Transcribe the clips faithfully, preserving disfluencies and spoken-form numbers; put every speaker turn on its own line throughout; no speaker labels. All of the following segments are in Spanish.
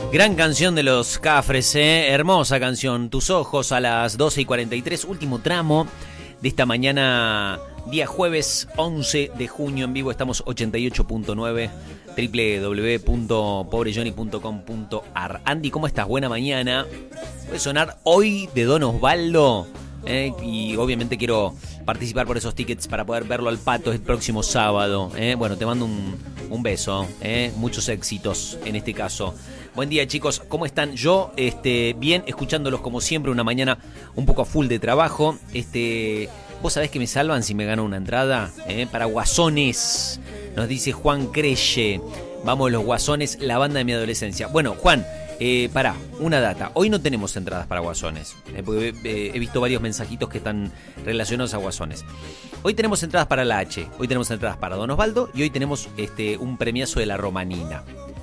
Gran canción de los Cafres, ¿eh? Hermosa canción. Tus ojos a las doce y cuarenta y tres. Último tramo de esta mañana, día jueves once de junio. En vivo estamos ochenta y ocho punto nueve, doble u doble u doble u punto pobre johnny punto com punto a r. Andy, ¿cómo estás? Buena mañana. Puede sonar Hoy de Don Osvaldo. ¿eh? Y obviamente quiero participar por esos tickets para poder verlo al Pato el próximo sábado. ¿eh? Bueno, te mando un, un beso. ¿eh? Muchos éxitos en este caso. Buen día, chicos, ¿cómo están? Yo, este, bien, escuchándolos como siempre, una mañana un poco a full de trabajo. Este, ¿vos sabés que me salvan si me gano una entrada? ¿Eh? Para Guasones, nos dice Juan Creye. Vamos, los Guasones, la banda de mi adolescencia. Bueno, Juan, eh, pará, una data. Hoy no tenemos entradas para Guasones, eh, porque eh, he visto varios mensajitos que están relacionados a Guasones. Hoy tenemos entradas para la H, hoy tenemos entradas para Don Osvaldo y hoy tenemos este, un premiazo de la Romanina.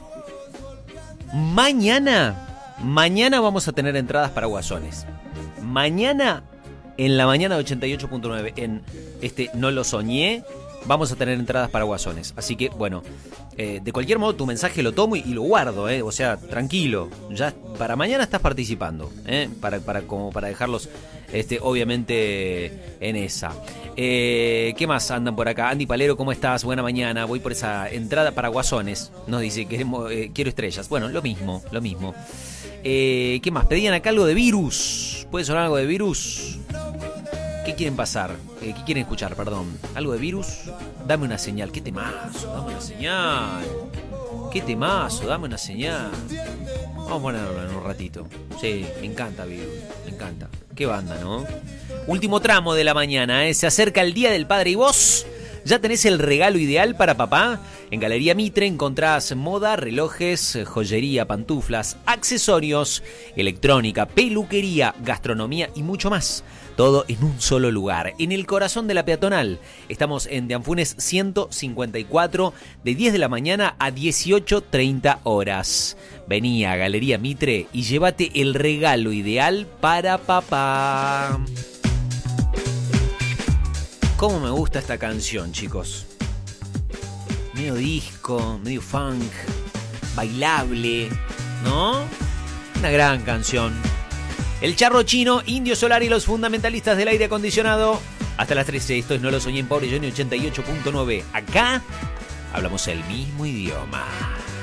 Mañana, mañana vamos a tener entradas para Guasones. Mañana, en la mañana de ochenta y ocho punto nueve, en este No Lo Soñé, vamos a tener entradas para Guasones. Así que, bueno, eh, de cualquier modo tu mensaje lo tomo y, y lo guardo, eh. O sea, tranquilo, ya para mañana estás participando, eh, para, para, como para dejarlos, este, obviamente, en esa. Eh, ¿Qué más andan por acá? Andy Palero, ¿cómo estás? Buena mañana. Voy por esa entrada para Guasones. Nos dice, queremos, eh, quiero estrellas. Bueno, lo mismo, lo mismo. Eh, ¿Qué más? Pedían acá algo de Virus. ¿Puede sonar algo de Virus? ¿Qué quieren pasar? Eh, ¿Qué quieren escuchar? Perdón. ¿Algo de Virus? Dame una señal. ¿Qué temazo? Dame una señal. ¿Qué temazo? Dame una señal. Vamos a ponerlo en un ratito. Sí, me encanta Virus. Me encanta. Qué banda, ¿no? Último tramo de la mañana, ¿eh? Se acerca el Día del Padre y vos ya tenés el regalo ideal para papá. En Galería Mitre encontrás moda, relojes, joyería, pantuflas, accesorios, electrónica, peluquería, gastronomía y mucho más. Todo en un solo lugar, en el corazón de la peatonal. Estamos en De Anfunes ciento cincuenta y cuatro, de diez de la mañana a dieciocho treinta horas. Vení a Galería Mitre y llévate el regalo ideal para papá. ¿Cómo me gusta esta canción, chicos? Medio disco, medio funk, bailable, ¿no? Una gran canción. El Charro Chino, Indio Solar y los fundamentalistas del aire acondicionado. Hasta las trece, esto es No Lo Soñé en Pobre Johnny ochenta y ocho punto nueve. Acá hablamos el mismo idioma.